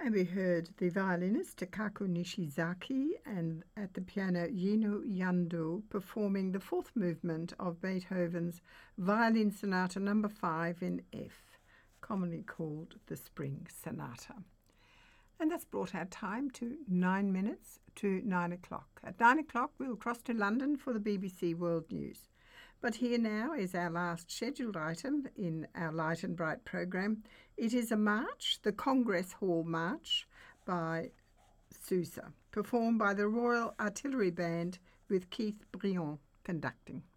And we heard the violinist Takako Nishizaki and at the piano Yino Yando performing the fourth movement of Beethoven's Violin Sonata No. 5 in F, commonly called the Spring Sonata. And that's brought our time to 9 minutes to 9 o'clock. At 9 o'clock, we'll cross to London for the BBC World News. But here now is our last scheduled item in our Light and Bright programme. It is a march, the Congress Hall March by Sousa, performed by the Royal Artillery Band with Keith Briand conducting.